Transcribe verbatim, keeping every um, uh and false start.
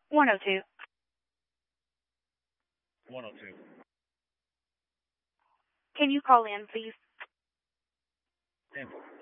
one oh two. one oh two. Can you call in, please? ten four.